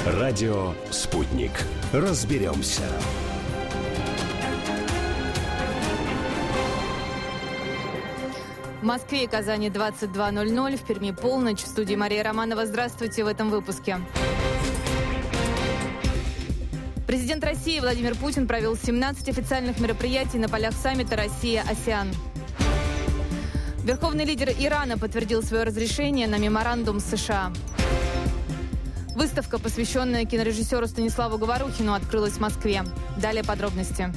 Радио «Спутник». Разберемся. В Москве и Казани 22:00, в Перми полночь. В студии Мария Романова. Здравствуйте в этом выпуске. Президент России Владимир Путин провел 17 официальных мероприятий на полях саммита «Россия-АСЕАН». Верховный лидер Ирана подтвердил свое разрешение на меморандум с США. Выставка, посвященная кинорежиссеру Станиславу Говорухину, открылась в Москве. Далее подробности.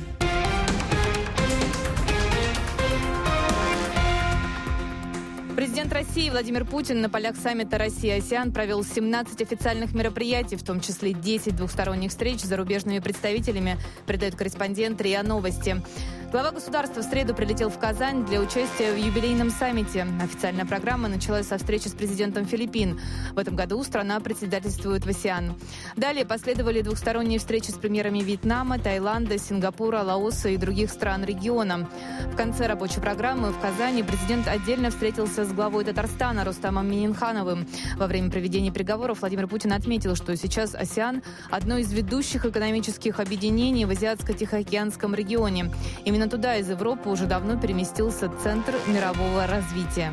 Президент России Владимир Путин на полях саммита «Россия-АСЕАН» провел 17 официальных мероприятий, в том числе 10 двухсторонних встреч с зарубежными представителями, передает корреспондент РИА Новости. Глава государства в среду прилетел в Казань для участия в юбилейном саммите. Официальная программа началась со встречи с президентом Филиппин. В этом году страна председательствует в АСЕАН. Далее последовали двухсторонние встречи с премьерами Вьетнама, Таиланда, Сингапура, Лаоса и других стран региона. В конце рабочей программы в Казани президент отдельно встретился с главой Татарстана Рустамом Миннихановым. Во время проведения переговоров Владимир Путин отметил, что сейчас АСЕАН – одно из ведущих экономических объединений в Азиатско-Тихоокеанском регионе. Именно туда из Европы уже давно переместился центр мирового развития.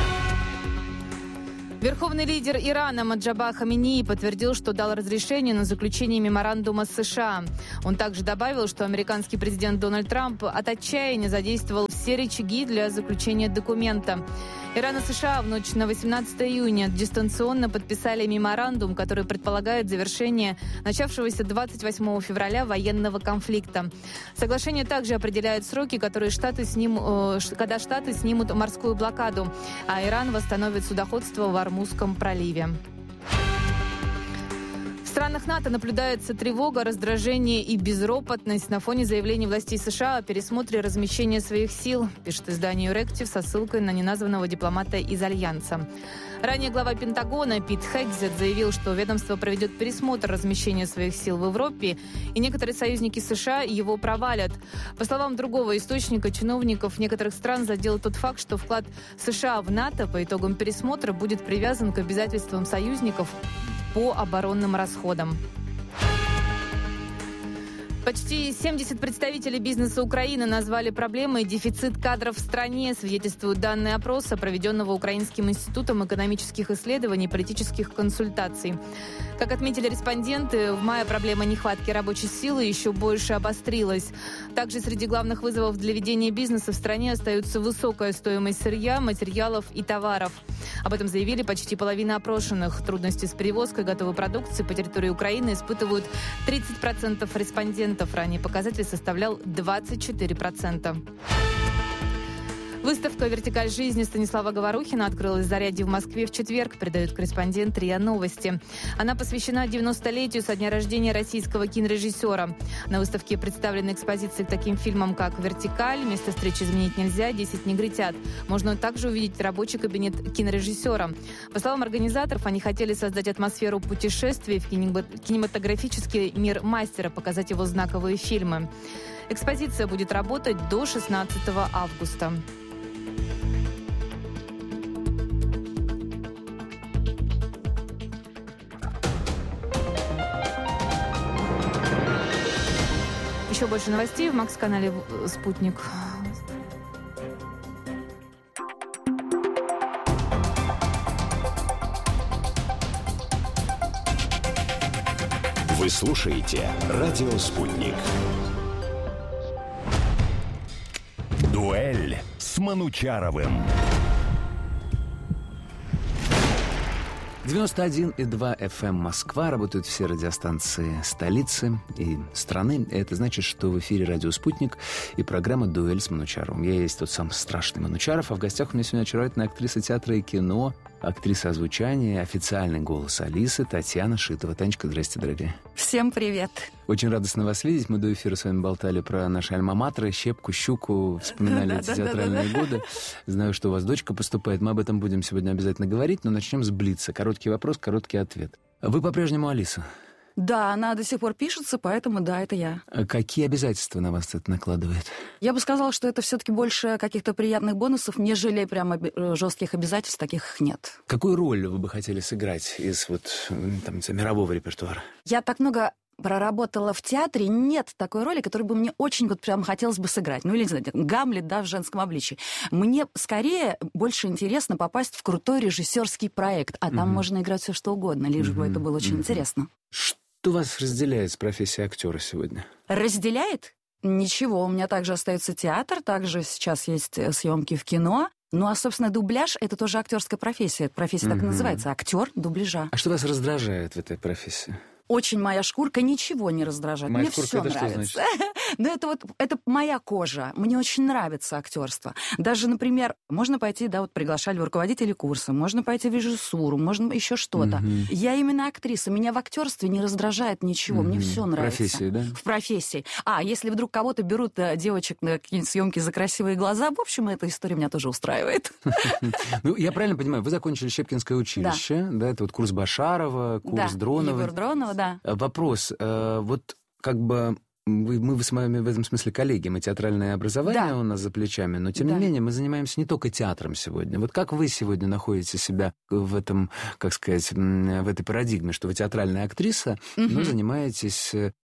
Верховный лидер Ирана Моджаба Хаминеи подтвердил, что дал разрешение на заключение меморандума с США. Он также добавил, что американский президент Дональд Трамп от отчаяния задействовал все рычаги для заключения документа. Иран и США в ночь на 18 июня дистанционно подписали меморандум, который предполагает завершение начавшегося 28 февраля военного конфликта. Соглашение также определяет сроки, когда Штаты снимут морскую блокаду, а Иран восстановит судоходство в Ормузском проливе. В странах НАТО наблюдается тревога, раздражение и безропотность на фоне заявлений властей США о пересмотре размещения своих сил, пишет издание «Юректив» со ссылкой на неназванного дипломата из Альянса. Ранее глава Пентагона Пит Хегзет заявил, что ведомство проведет пересмотр размещения своих сил в Европе, и некоторые союзники США его провалят. По словам другого источника, чиновников некоторых стран задел тот факт, что вклад США в НАТО по итогам пересмотра будет привязан к обязательствам союзников по оборонным расходам. Почти 70 представителей бизнеса Украины назвали проблемой дефицит кадров в стране, свидетельствуют данные опроса, проведенного Украинским институтом экономических исследований и политических консультаций. Как отметили респонденты, в мае проблема нехватки рабочей силы еще больше обострилась. Также среди главных вызовов для ведения бизнеса в стране остаются высокая стоимость сырья, материалов и товаров. Об этом заявили почти половина опрошенных. Трудности с перевозкой готовой продукции по территории Украины испытывают 30% респондентов. Ранее показатель составлял 24%. Выставка «Вертикаль жизни» Станислава Говорухина открылась в Зарядье в Москве в четверг, передает корреспондент РИА Новости. Она посвящена 90-летию со дня рождения российского кинорежиссера. На выставке представлены экспозиции к таким фильмам, как «Вертикаль», «Место встречи изменить нельзя», «10 негритят». Можно также увидеть рабочий кабинет кинорежиссера. По словам организаторов, они хотели создать атмосферу путешествия в кинематографический мир мастера, показать его знаковые фильмы. Экспозиция будет работать до 16 августа. Еще больше новостей в Макс-канале «Спутник». Вы слушаете «Радио Спутник». Дуэль с Манучаровым. 91,2 FM Москва. Работают все радиостанции столицы и страны. Это значит, что в эфире «Радио Спутник» и программа «Дуэль с Манучаровым». Я есть тот самый страшный Манучаров, а в гостях у меня сегодня очаровательная актриса театра и кино, актриса озвучания, официальный голос Алисы Татьяна Шитова. Танечка, здрасте, дорогая. Всем привет. Очень радостно вас видеть. Мы до эфира с вами болтали про наши альма-матеры, Щепку, Щуку, вспоминали эти театральные годы. Знаю, что у вас дочка поступает. Мы об этом будем сегодня обязательно говорить, но начнем с блица. Короткий вопрос, короткий ответ. Вы по-прежнему Алиса? Да, она до сих пор пишется, поэтому да, это я. А какие обязательства на вас это накладывает? Я бы сказала, что это все-таки больше каких-то приятных бонусов, нежели прямо жестких обязательств, таких нет. Какую роль вы бы хотели сыграть из там, мирового репертуара? Я так много проработала в театре, нет такой роли, которую бы мне очень прям хотелось бы сыграть. Ну, или, не знаю, Гамлет, да, в женском обличии. Мне скорее больше интересно попасть в крутой режиссерский проект, а там можно играть все что угодно, лишь бы это было очень интересно. Что вас разделяет с профессией актера сегодня? Разделяет? Ничего, у меня также остается театр, также сейчас есть съемки в кино. Ну, а, собственно, дубляж — это тоже актерская профессия. Профессия так и называется — актер дубляжа. А что вас раздражает в этой профессии? Очень моя шкурка, ничего не раздражает. Моя мне шкурка, все это нравится. что значит? Но это моя кожа. Мне очень нравится актерство. Даже, например, можно пойти, да, вот приглашали руководителей курса, можно пойти в режиссуру, можно еще что-то. Я именно актриса. Меня в актерстве не раздражает ничего. Мне все нравится. В профессии, да? В профессии. А если вдруг кого-то берут, девочек, на какие-нибудь съемки за красивые глаза, в общем, эта история меня тоже устраивает. Ну, я правильно понимаю, вы закончили Щепкинское училище, да, это вот курс Башарова, курс Дронова. Егор Дронова, да. Вопрос. Вот как бы мы с вами в этом смысле коллеги, мы театральное образование у нас за плечами, но тем не менее мы занимаемся не только театром сегодня. Вот как вы сегодня находите себя в этом, как сказать, в этой парадигме, что вы театральная актриса, но занимаетесь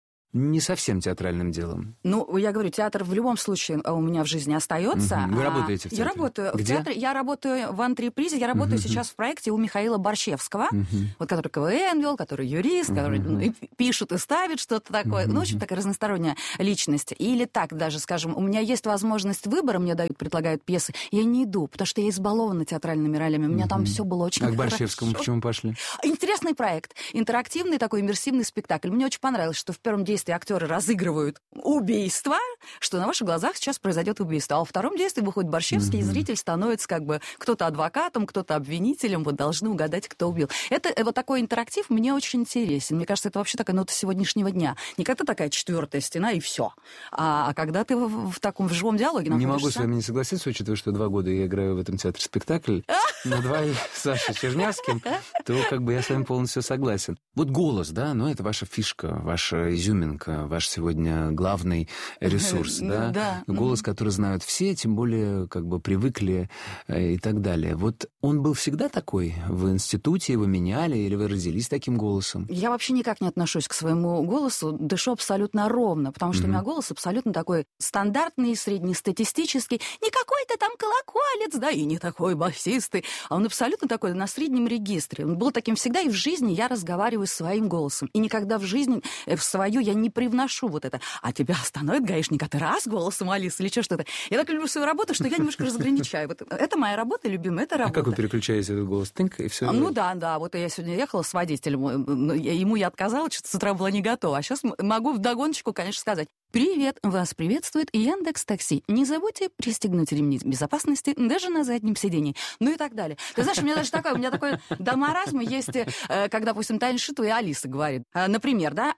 не совсем театральным делом? Ну, я говорю, театр в любом случае у меня в жизни остается. Вы работаете в театре? Я работаю Где? в театре. Я работаю в антрепризе. Я работаю сейчас в проекте у Михаила Борщевского, вот который КВН вел, который юрист, который пишет и ставит что-то такое. Ну, очень такая разносторонняя личность. Или так даже, скажем, у меня есть возможность выбора, мне предлагают пьесы, я не иду, потому что я избалована театральными ролями. У меня там все было очень хорошо. А к Борщевскому почему пошли? Интересный проект. Интерактивный такой иммерсивный спектакль. Мне очень понравилось, что в первом действии актеры разыгрывают убийство, что на ваших глазах сейчас произойдет убийство. А во втором действии выходит Борщевский, и зритель становится как бы кто-то адвокатом, кто-то обвинителем, вот должны угадать, кто убил. Это вот такой интерактив мне очень интересен. Мне кажется, это вообще такая нота сегодняшнего дня. Не когда такая четвертая стена и все, а когда ты в таком живом диалоге находишься. Не могу с вами не согласиться, учитывая, что 2 года я играю в этом театре спектакль на 2 с Сашей Чернявским, то как бы я с вами полностью согласен. Вот голос, да, но это ваша фишка, ваша изюминка, ваш сегодня главный ресурс, да? Да. Голос, который знают все, тем более как бы привыкли и так далее. Вот он был всегда такой? В институте его меняли или вы родились таким голосом? Я вообще никак не отношусь к своему голосу, дышу абсолютно ровно, потому что у меня голос абсолютно такой стандартный, среднестатистический, не какой-то там колоколец, да, и не такой басистый, а он абсолютно такой на среднем регистре. Он был таким всегда, и в жизни я разговариваю своим голосом. И никогда в жизни в свою я не привношу вот это. А тебя остановит гаишник, а ты раз голосом Алисы или что-то. Я так люблю свою работу, что я немножко разграничаю. Вот это моя работа, любимая, это работа. А как вы переключаете этот голос? Тынк, и все? Ну да. Вот я сегодня ехала с водителем, ему я отказала, что-то с утра была не готова. А сейчас могу вдогоночку, конечно, сказать: «Привет, вас приветствует Яндекс.Такси. Не забудьте пристегнуть ремни безопасности даже на заднем сидении». Ну и так далее. Ты знаешь, у меня такой до маразма есть, когда, допустим, Таня Шитова и Алиса говорит. Например, да,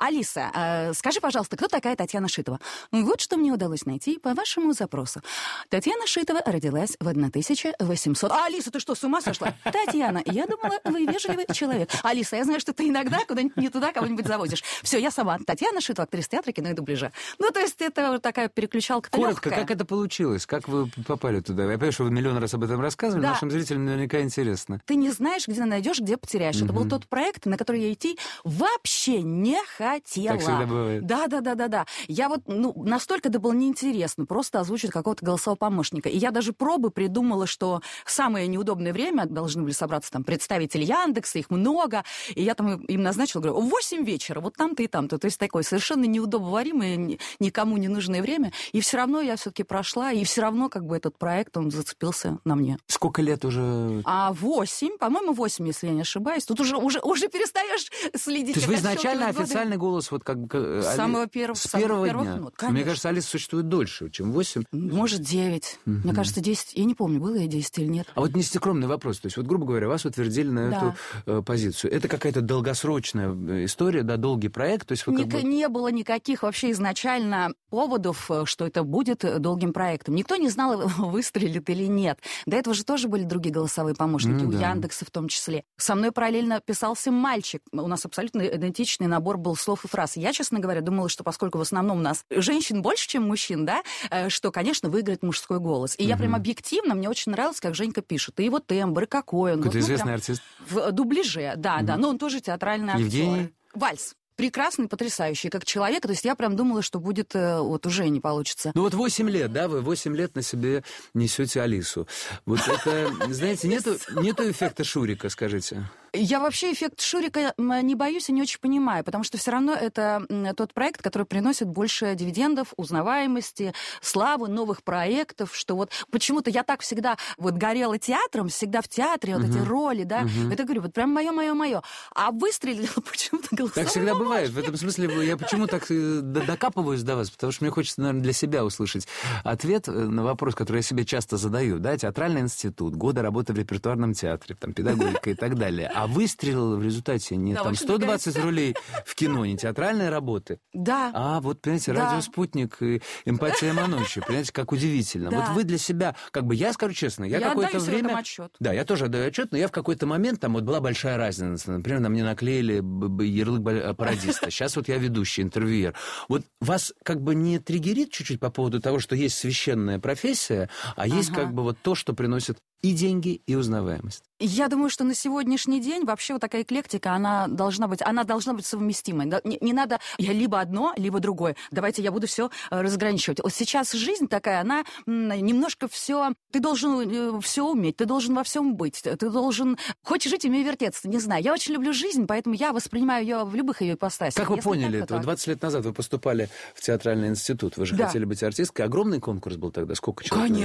Алиса, скажи, пожалуйста, кто такая Татьяна Шитова? Вот что мне удалось найти по вашему запросу. Татьяна Шитова родилась в 1800... Алиса, ты что, с ума сошла? Татьяна, я думала, вы вежливый человек. Алиса, я знаю, что ты иногда куда-нибудь не туда кого-нибудь завозишь. Все, я сама. Татьяна Шитова, актриса театра, кино и дубляжа. Ну, то есть это вот такая переключалка-то коротко, легкая. как это получилось? Как вы попали туда? Я понимаю, что вы миллион раз об этом рассказывали, Да. нашим зрителям наверняка интересно. Ты не знаешь, где найдешь, где потеряешь. Это был тот проект, на который я идти вообще не хотела. Так всегда бывает. Да. Я вот, настолько это было неинтересно, просто озвучить какого-то голосового помощника. И я даже пробы придумала, что самое неудобное время должны были собраться там представители Яндекса, их много, и я там им назначила, говорю, в 8 вечера, вот там-то и там-то. То есть такое совершенно неудобоваримое, никому не нужное время. И все равно я все-таки прошла, и все равно как бы этот проект, он зацепился на мне. Сколько лет уже? 8, по-моему, 8, если я не ошибаюсь. Тут уже перестаешь следить. То есть вы изначально официальный голос вот как с самого первого, с первого дня? Минут, Мне кажется, Алиса существует дольше, чем 8. Может, 9. Мне кажется, 10. Я не помню, было я 10 или нет. А вот нескромный вопрос. То есть, вот, грубо говоря, вас утвердили на эту позицию. Это какая-то долгосрочная история, да, долгий проект? То есть вы Не было никаких вообще изначально поводов, что это будет долгим проектом. Никто не знал, выстрелит или нет. До этого же тоже были другие голосовые помощники, у Яндекса в том числе. Со мной параллельно писался мальчик. У нас абсолютно идентичный набор был слов и фраз. Я, честно говоря, думала, что поскольку в основном у нас женщин больше, чем мужчин, да, что, конечно, выиграет мужской голос. И я прям объективно, мне очень нравилось, как Женька пишет. И его тембр, и какой он. Какой-то известный артист. В дубляже, да, но он тоже театральный актер. Евгений? Вальс. Прекрасный, потрясающий, как человек. То есть я прям думала, что будет вот уже не получится. Ну вот 8 лет, да, вы 8 лет на себе несете Алису. Вот это, знаете, нету эффекта Шурика, скажите. Я вообще эффект Шурика не боюсь и не очень понимаю, потому что все равно это тот проект, который приносит больше дивидендов, узнаваемости, славы, новых проектов, что вот почему-то я так всегда вот горела театром, всегда в театре, вот эти роли, да, это говорю, вот прям мое. А выстрелила почему-то голосовой. Так всегда бывает. В этом смысле я почему так докапываюсь до вас, потому что мне хочется, наверное, для себя услышать ответ на вопрос, который я себе часто задаю, да, театральный институт, годы работы в репертуарном театре, там, педагогика и так далее. А выстрелила в результате не там 120 ролей в кино, не театральной работы. Да. А вот, понимаете, радио «Спутник» и «Эмпатия Манучи». Понимаете, как удивительно. Да. Вот вы для себя, как бы, я скажу честно, я какое-то время... отдаю отчет. Да, я тоже отдаю отчет, но я в какой-то момент, там вот была большая разница. Например, на мне наклеили ярлык пародиста. Сейчас вот я ведущий, интервьюер. Вот вас как бы не триггерит чуть-чуть по поводу того, что есть священная профессия, а есть как бы вот то, что приносит и деньги, и узнаваемость? Я думаю, что на сегодняшний день вообще вот такая эклектика, она должна быть совместимой. Не надо я либо одно, либо другое. Давайте я буду все разграничивать. Вот сейчас жизнь такая, она немножко все... Ты должен все уметь, ты должен во всем быть, ты должен... Хочешь жить, умей вертеться, не знаю. Я очень люблю жизнь, поэтому я воспринимаю ее в любых ее ипостасях. Как вы поняли это? 20 лет назад вы поступали в театральный институт, вы же хотели быть артисткой. Огромный конкурс был тогда, сколько человек?